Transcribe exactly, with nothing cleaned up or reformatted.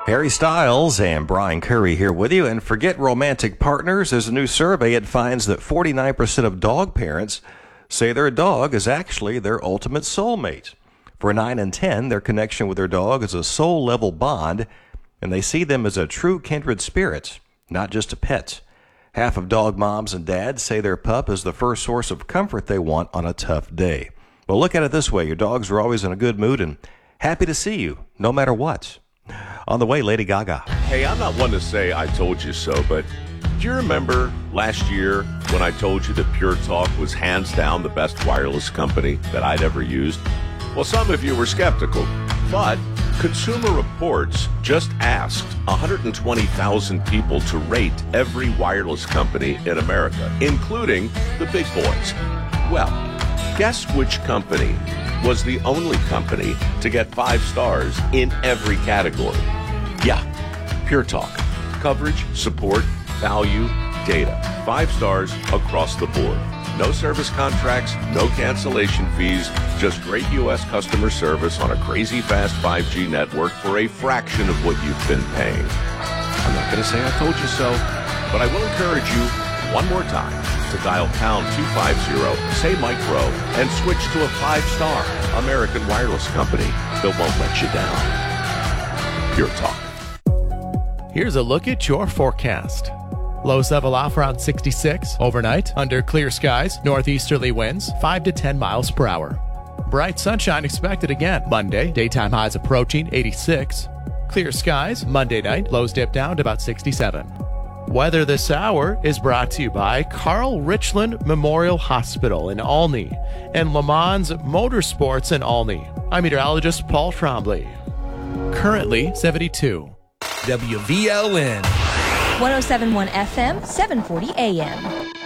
Harry Styles and Brian Curry here with you. And forget romantic partners. There's a new survey. It finds that forty-nine percent of dog parents say their dog is actually their ultimate soulmate. For nine and ten, their connection with their dog is a soul-level bond, and they see them as a true kindred spirit, not just a pet. Half of dog moms and dads say their pup is the first source of comfort they want on a tough day. Well, look at it this way. Your dogs are always in a good mood and happy to see you, no matter what. On the way, Lady Gaga. Hey, I'm not one to say I told you so, but do you remember last year when I told you that Pure Talk was hands down the best wireless company that I'd ever used? Well, some of you were skeptical, but Consumer Reports just asked one hundred twenty thousand people to rate every wireless company in America, including the big boys. Well, guess which company was the only company to get five stars in every category? Yeah, Pure Talk. Coverage, support, value, data. Five stars across the board. No service contracts, no cancellation fees, just great U S customer service on a crazy fast five G network for a fraction of what you've been paying. I'm not going to say I told you so, but I will encourage you one more time to dial pound two fifty, say Mike Rowe, and switch to a five-star American wireless company that won't let you down. Pure Talk. Here's a look at your forecast. Lows level off around sixty-six. Overnight, under clear skies, northeasterly winds, five to ten miles per hour. Bright sunshine expected again. Monday, daytime highs approaching eighty-six. Clear skies, Monday night, lows dip down to about sixty-seven. Weather this hour is brought to you by Carl Richland Memorial Hospital in Olney and Le Mans Motorsports in Olney. I'm meteorologist Paul Trombley. Currently seventy-two. W V L N one oh seven point one F M, seven forty A M.